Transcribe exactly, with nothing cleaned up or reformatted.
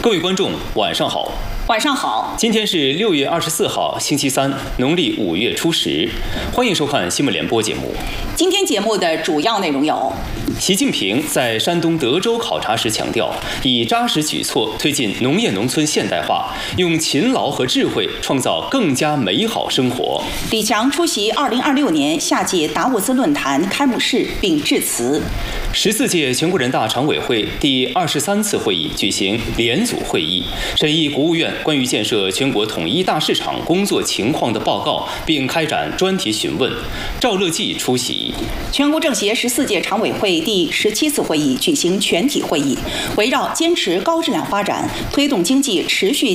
各位观众，晚上好。 晚上好。 今天是六月二十四号，星期三，农历五月初十。欢迎收看新闻联播节目。 今天节目的主要内容有： 习近平在山东德州考察时强调，以扎实举措推进农业农村现代化，用勤劳和智慧创造更加美好生活。 李强出席二零二六年夏届达沃斯论坛开幕式并致辞。 十四届全国人大常委会第二十三次会议举行联组会议，审议国务院关于建设全国统一大市场工作情况的报告，并开展专题询问。赵乐际出席。 全国政协十四届常委会第十七次会议举行全体会议，围绕坚持高质量发展、推动经济持续